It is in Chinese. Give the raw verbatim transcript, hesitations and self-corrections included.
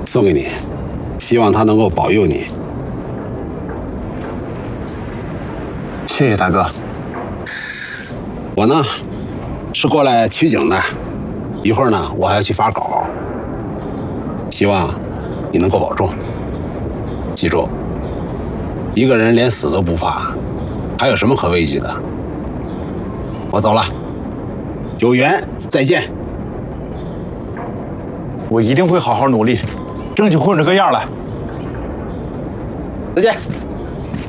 送给你，希望他能够保佑你。 谢谢大哥。 我呢，是过来取景的，一会儿呢，我还要去发稿。希望你能够保重。记住，一个人连死都不怕，还有什么可畏惧的？我走了，有缘再见。 我一定会好好努力，争取混出个样来。 再见。